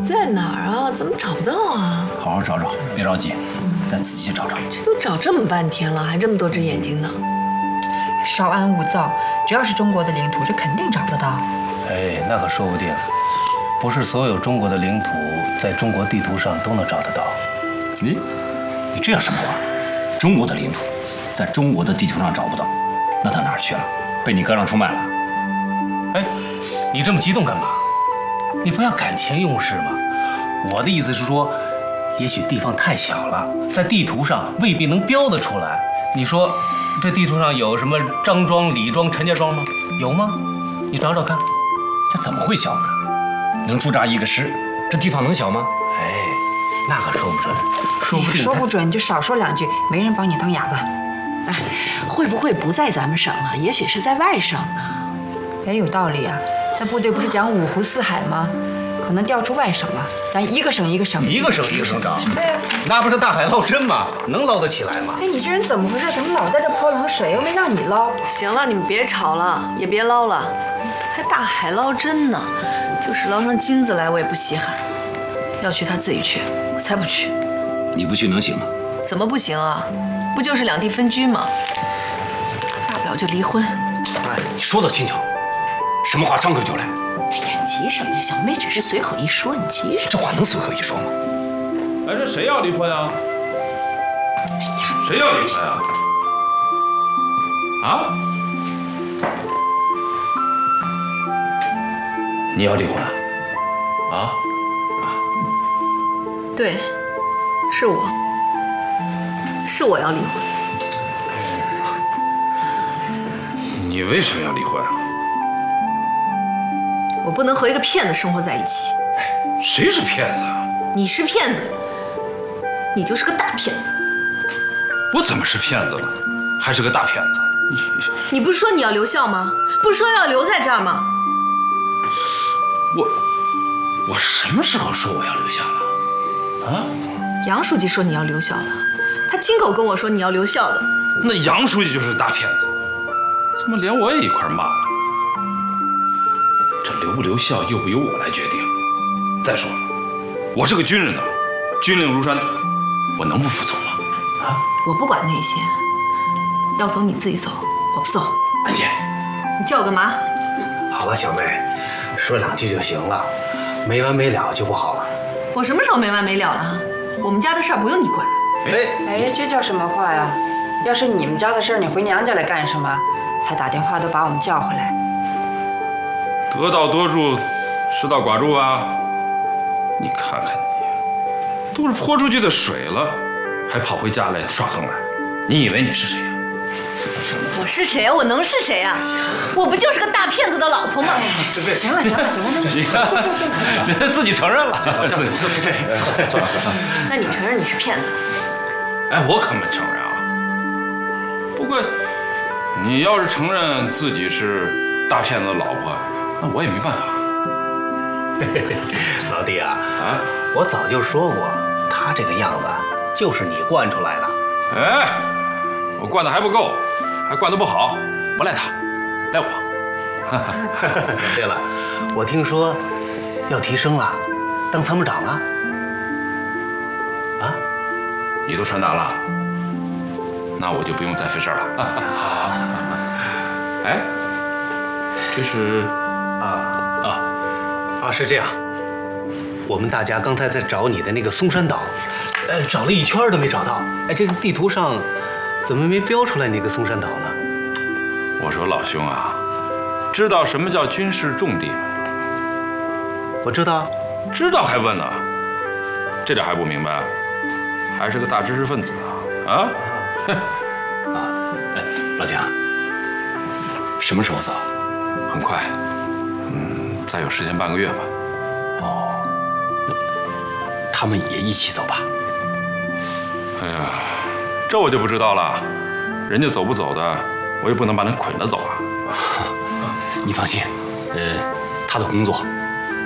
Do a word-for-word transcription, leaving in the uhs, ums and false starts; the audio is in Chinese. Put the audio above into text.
在哪儿啊？怎么找不到啊？ 好好找找，别着急，再仔细找找。 这都找这么半天了，还这么多只眼睛呢。 稍安勿躁，只要是中国的领土，这肯定找得到。 哎，那可说不定，不是所有中国的领土在中国地图上都能找得到。 你，你这样什么话？中国的领土在中国的地图上找不到，那到哪儿去了？被你割让出卖了？ 哎，你这么激动干嘛？你不要感情用事吗？我的意思是说，也许地方太小了，在地图上未必能标得出来。你说，这地图上有什么张庄、李庄、陈家庄吗？有吗？你找找看。 这怎么会小呢？能驻扎一个师，这地方能小吗？ 哎，那可说不准，说不定说不准你就少说两句，没人把你当哑巴。 哎，会不会不在咱们省啊？也许是在外省呢。 也有道理啊，那部队不是讲五湖四海吗？可能调出外省了，咱一个省一个省， 一个省一个省找。那不是大海捞针吗？能捞得起来吗？ 哎，你这人怎么回事？怎么老在这泼冷水？又没让你捞。 行了，你们别吵了，也别捞了，还大海捞针呢。就是捞上金子来，我也不稀罕。要去他自己去，我才不去。 你不去能行吗？ 怎么不行啊？不就是两地分居吗？大不了就离婚。 哎，你说的轻巧，什么话张口就来。 哎呀，你急什么呀？小妹只是随口一说，你急什么？ 这话能随口一说吗？ 哎，这谁要离婚啊？ 哎呀， 谁要离婚啊？啊？ 你要离婚啊？啊？ 对，是我，是我要离婚。 你为什么要离婚啊？ 我不能和一个骗子生活在一起。 谁是骗子啊？ 你是骗子，你就是个大骗子。 我怎么是骗子了？还是个大骗子？ 你不是说你要留校吗？不是说要留在这儿吗？ 我我什么时候说我要留校了？啊？ 杨书记说你要留校了，他亲口跟我说你要留校的。 那杨书记就是大骗子，怎么连我也一块骂了？这留不留校又不由我来决定。再说了，我是个军人呢，军令如山，我能不服从吗？啊？ 我不管那些，要走你自己走，我不走。 安姐， 你叫我干嘛？ 好了，小妹，说两句就行了，没完没了就不好了。 我什么时候没完没了了？我们家的事儿不用你管。 哎哎，这叫什么话呀？要是你们家的事儿，你回娘家来干什么？还打电话都把我们叫回来。 得道多助，失道寡助啊！你看看你，都是泼出去的水了，还跑回家来耍横来？你以为你是谁呀？ 我是谁啊？我能是谁啊？我不就是个大骗子的老婆吗？ 行了行了行了， 你看，自己承认了。 这这这这， 那你承认你是骗子？ 哎，我可没承认啊。不过，你要是承认自己是大骗子的老婆，那我也没办法。 老弟啊， 啊， 我早就说过，他这个样子就是你惯出来的。 哎，我惯的还不够，还惯得不好，不赖他，赖我。 对了，我听说要提升了，当参谋长了。啊？ 你都传达了，那我就不用再费事儿了。好。哎，这是啊啊啊！是这样，我们大家刚才在找你的那个松山岛，呃，找了一圈都没找到。哎，这个地图上怎么没标出来那个松山岛呢？ 我说老兄啊，知道什么叫军事重地吗？ 我知道， 知道还问呢？这点还不明白？还是个大知识分子啊！啊， 啊，哎，老蒋，什么时候走？ 很快，嗯，再有时间半个月吧。 哦，他们也一起走吧？ 哎呀，这我就不知道了。人家走不走的，我也不能把人捆着走啊。 你放心，呃，他的工作